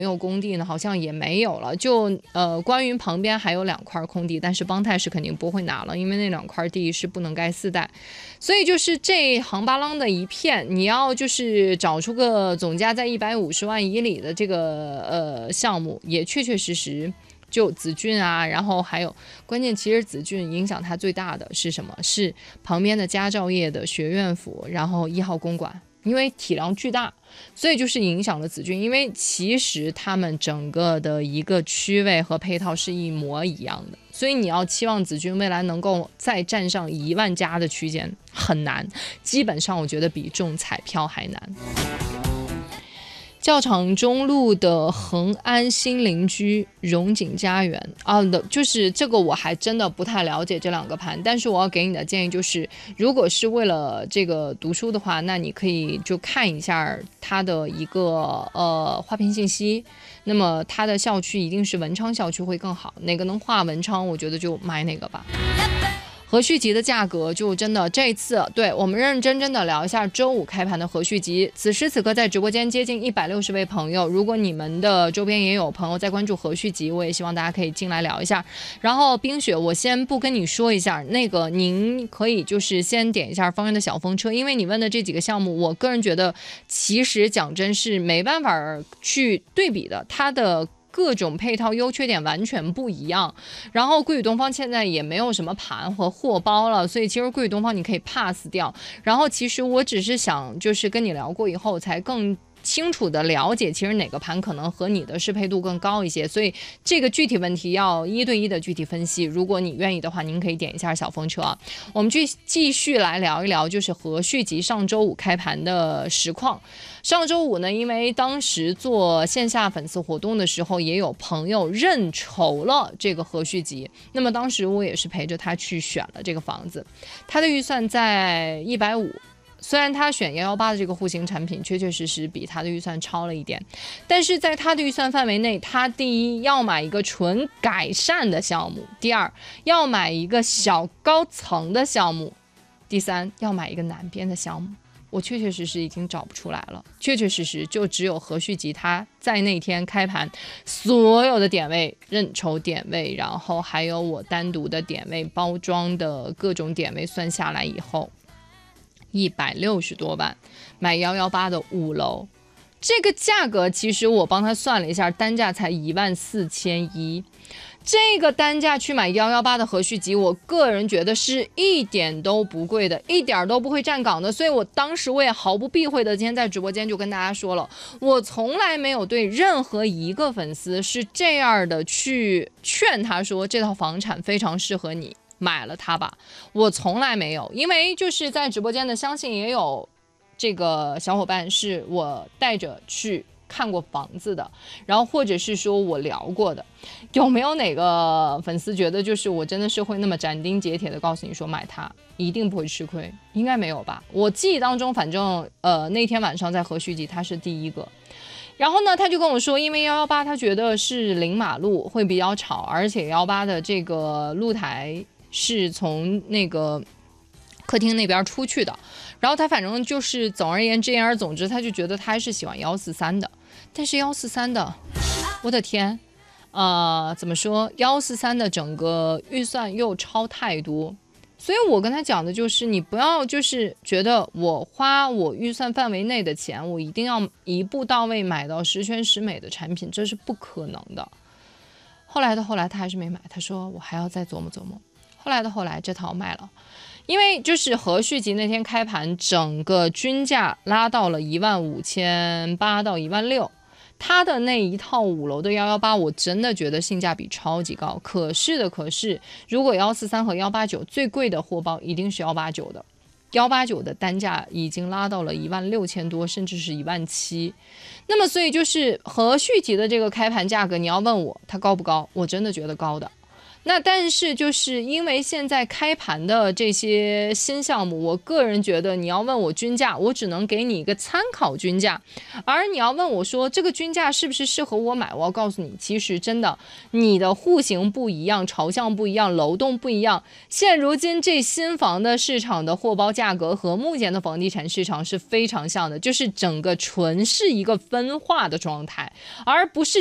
没有工地呢？好像也没有了。就关云旁边还有2块空地，但是邦泰是肯定不会拿了，因为那2块地是不能盖4代。所以就是这行巴啷的一片，你要就是找出个总价在150万以里的这个项目，也确确实实。就紫俊啊，然后还有关键，其实紫俊影响它最大的是什么？是旁边的佳兆业的学院府，然后1号公馆，因为体量巨大，所以就是影响了紫俊。因为其实他们整个的一个区位和配套是一模一样的，所以你要期望紫俊未来能够再站上1万加的区间很难，基本上我觉得比中彩票还难。教场中路的恒安新邻居荣景家园啊，就是这个我还真的不太了解这2个盘，但是我要给你的建议就是，如果是为了这个读书的话，那你可以就看一下它的一个划片信息，那么它的校区一定是文昌校区会更好，哪个能划文昌，我觉得就买哪个吧。和序集的价格就真的这次，对我们认认真真的聊一下周5开盘的和序集。此时此刻在直播间接近160位朋友，如果你们的周边也有朋友在关注和序集，我也希望大家可以进来聊一下。然后冰雪，我先不跟你说一下，那个您可以就是先点一下方圆的小风车，因为你问的这几个项目，我个人觉得其实讲真是没办法去对比的，它的各种配套优缺点完全不一样，然后桂宇东方现在也没有什么盘和货包了，所以其实桂宇东方你可以 pass 掉。然后其实我只是想就是跟你聊过以后才更清楚的了解其实哪个盘可能和你的适配度更高一些，所以这个具体问题要1对1的具体分析。如果你愿意的话，您可以点一下小风车。我们继续来聊一聊就是和序集上周5开盘的实况。上周5呢，因为当时做线下粉丝活动的时候，也有朋友认筹了这个和序集，那么当时我也是陪着他去选了这个房子，他的预算在150。虽然他选118的这个户型产品确确实实比他的预算超了一点，但是在他的预算范围内，他第一要买一个纯改善的项目，第二要买一个小高层的项目，第三要买一个南边的项目。我确确实实已经找不出来了，确确实实就只有和序集他在那天开盘所有的点位认筹点位，然后还有我单独的点位包装的各种点位算下来以后160多万买118的5楼，这个价格其实我帮他算了一下，单价才14100，这个单价去买118的和序集，我个人觉得是一点都不贵的，一点都不会站岗的。所以我当时我也毫不避讳的今天在直播间就跟大家说了，我从来没有对任何一个粉丝是这样的去劝他说这套房产非常适合你，买了它吧，我从来没有。因为就是在直播间的，相信也有这个小伙伴是我带着去看过房子的，然后或者是说我聊过的，有没有哪个粉丝觉得就是我真的是会那么斩钉截铁的告诉你说买它一定不会吃亏？应该没有吧。我记忆当中反正那天晚上在和序集他是第一个，然后呢他就跟我说，因为118他觉得是临马路会比较吵，而且118的这个露台是从那个客厅那边出去的，然后他反正就是总而言之言而总之，他就觉得他还是喜欢143的，但是143的，我的天，怎么说，143的整个预算又超太多，所以我跟他讲的就是，你不要就是觉得我花我预算范围内的钱，我一定要一步到位买到十全十美的产品，这是不可能的。后来他还是没买，他说我还要再琢磨琢磨。后来这套卖了。因为就是和序集那天开盘，整个均价拉到了15800到16000，它的那一套5楼的118，我真的觉得性价比超级高。可是，如果143和189最贵的货包一定是189的，189的单价已经拉到了16000多，甚至是17000。那么，所以就是和序集的这个开盘价格，你要问我它高不高，我真的觉得高的。 那但是就是因为现在开盘的这些新项目，我个人觉得你要问我均价，我只能给你一个参考均价，而你要问我说这个均价是不是适合我买，我要告诉你，其实真的你的户型不一样，朝向不一样，楼栋不一样，现如今这新房的市场的货包价格和目前的房地产市场是非常像的，就是整个纯是一个分化的状态，而不是